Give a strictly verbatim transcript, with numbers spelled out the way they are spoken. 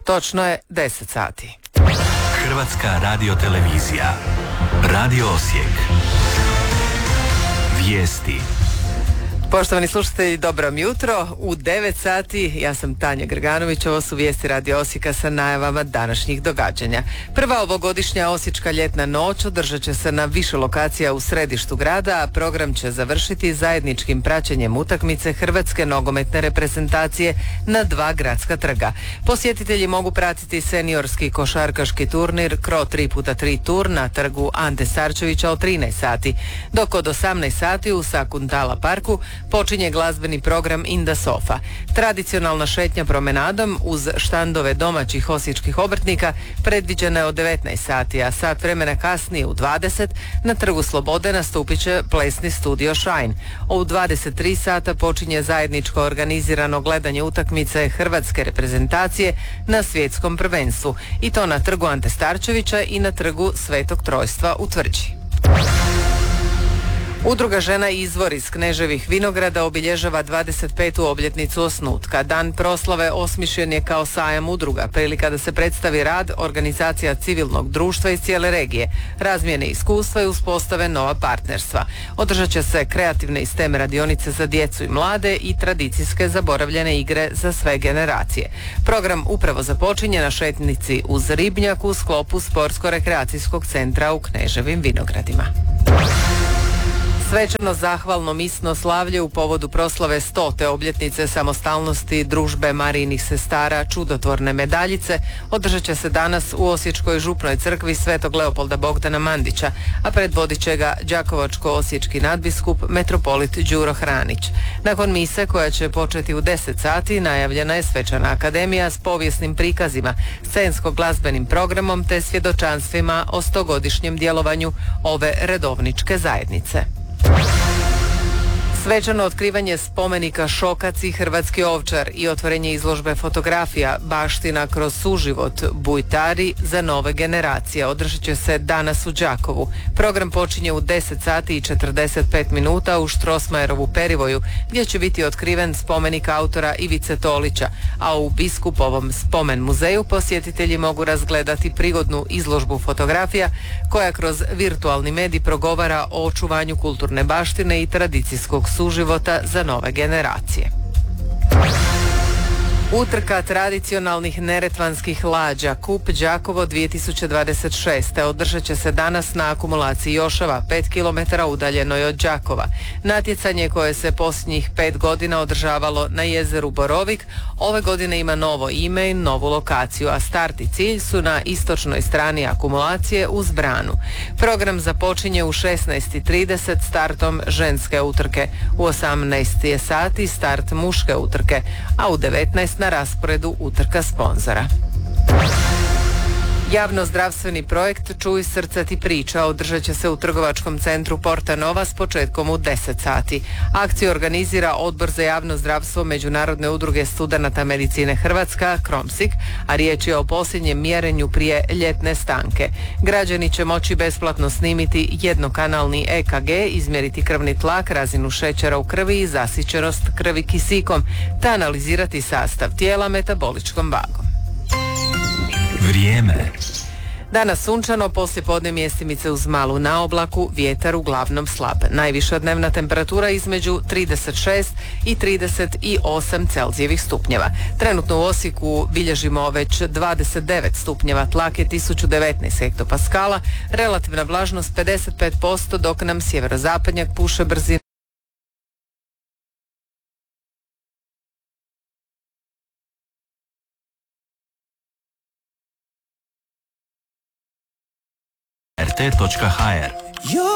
Točno je deset sati. Hrvatska radiotelevizija. Radio Osijek. Vijesti. Poštovani slušatelji, dobro mi jutro. U devet sati, ja sam Tanja Grganović, ovo su vijesti Radio Osijeka sa najavama današnjih događanja. Prva ovogodišnja Osječka ljetna noć održat će se na više lokacija u središtu grada, a program će završiti zajedničkim praćenjem utakmice Hrvatske nogometne reprezentacije na dva gradska trga. Posjetitelji mogu pratiti seniorski košarkaški turnir Cro tri puta tri tur na trgu Ante Starčevića od trinaest sati, dok od osamnaest sati u Sakuntala parku počinje glazbeni program Inda Sofa. Tradicionalna šetnja promenadom uz štandove domaćih osječkih obrtnika predviđena je od devetnaest sati, a sat vremena kasnije u dvadeset na Trgu Slobode nastupit će plesni studio Shine. U dvadeset tri sata počinje zajedničko organizirano gledanje utakmice Hrvatske reprezentacije na svjetskom prvenstvu, i to na Trgu Ante Starčevića i na Trgu Svetog Trojstva u Tvrđi. Udruga Žena Izvor iz Kneževih Vinograda obilježava dvadeset petu obljetnicu osnutka. Dan proslave osmišljen je kao sajam udruga, prilika da se predstavi rad organizacija civilnog društva iz cijele regije, razmijene iskustva i uspostave nova partnerstva. Održat će se kreativne i STEM radionice za djecu i mlade i tradicijske zaboravljene igre za sve generacije. Program upravo započinje na šetnici uz Ribnjak u sklopu Sportsko-rekreacijskog centra u Kneževim Vinogradima. Svečano zahvalno misno slavlje u povodu proslave stote obljetnice samostalnosti Družbe Marijinih sestara Čudotvorne medaljice održat će se danas u Osječkoj župnoj crkvi Svetog Leopolda Bogdana Mandića, a predvodit će ga đakovačko-osječki nadbiskup metropolit Đuro Hranić. Nakon mise, koja će početi u deset sati, najavljena je svečana akademija s povijesnim prikazima, scensko-glazbenim programom te svjedočanstvima o stogodišnjem djelovanju ove redovničke zajednice. Svečano otkrivanje spomenika Šokac i Hrvatski ovčar i otvorenje izložbe fotografija Baština kroz suživot Bujtari za nove generacije održat će se danas u Đakovu. Program počinje u deset sati i četrdeset pet minuta u Štrosmajerovu perivoju, gdje će biti otkriven spomenik autora Ivice Tolića, a u Biskupovom spomen muzeju posjetitelji mogu razgledati prigodnu izložbu fotografija koja kroz virtualni medij progovara o očuvanju kulturne baštine i tradicijskog suživota za nove generacije. Utrka tradicionalnih neretvanskih lađa Kup Đakovo dvije tisuće dvadeset šest. održat će se danas na akumulaciji Jošava, pet kilometara udaljenoj od Đakova. Natjecanje, koje se posljednjih pet godina održavalo na jezeru Borovik, ove godine ima novo ime i novu lokaciju, a start i cilj su na istočnoj strani akumulacije uz branu. Program započinje u šesnaest i trideset startom ženske utrke, u osamnaest je sati start muške utrke, a u devetnaest na rasporedu utrka sponzora. Javno-zdravstveni projekt Čuj srce ti priča održat će se u trgovačkom centru Porta Nova s početkom u deset sati. Akciju organizira Odbor za javno zdravstvo Međunarodne udruge studenata medicine Hrvatska, Kromsik, a riječ je o posljednjem mjerenju prije ljetne stanke. Građani će moći besplatno snimiti jednokanalni E K G, izmjeriti krvni tlak, razinu šećera u krvi i zasićenost krvi kisikom, te analizirati sastav tijela metaboličkom vagom. Vrijeme. Danas sunčano, poslijepodne mjestimice uz malu naoblaku, vjetar uglavnom slab. Najviša dnevna temperatura između trideset šest i trideset osam Celzijevih stupnjeva. Trenutno u Osijeku bilježimo već dvadeset devet stupnjeva, tlak je tisuću devetnaest hektopaskala, relativna vlažnost pedeset pet posto, dok nam sjeverozapadnjak puše brzine r t točka h r.